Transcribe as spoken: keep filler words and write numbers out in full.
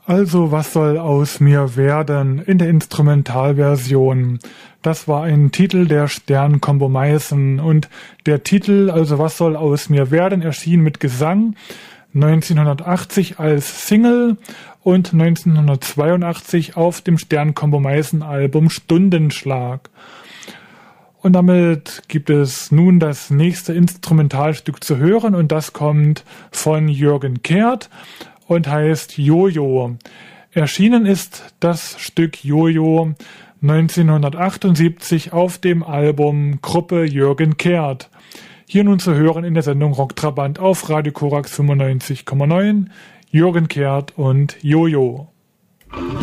Also, was soll aus mir werden in der Instrumentalversion? Das war ein Titel der Stern-Combo Meißen und der Titel, also was soll aus mir werden, erschien mit Gesang neunzehnhundertachtzig als Single und neunzehnhundertzweiundachtzig auf dem Stern-Combo Meißen Album Stundenschlag. Und damit gibt es nun das nächste Instrumentalstück zu hören und das kommt von Jürgen Kehrt und heißt Jojo. Erschienen ist das Stück Jojo neunzehnhundertachtundsiebzig auf dem Album Gruppe Jürgen Kehrt. Hier nun zu hören in der Sendung Rocktrabant auf Radio Korax fünfundneunzig Komma neun, Jürgen Kehrt und Jojo.